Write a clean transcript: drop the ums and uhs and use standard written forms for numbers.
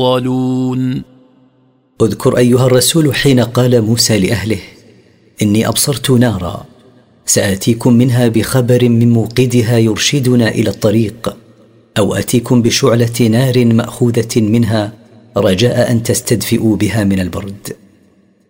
ضالون. اذكر أيها الرسول حين قال موسى لأهله: إني أبصرت نارا سآتيكم منها بخبر من موقدها يرشدنا إلى الطريق، أو آتيكم بشعلة نار مأخوذة منها رجاء أن تستدفئوا بها من البرد.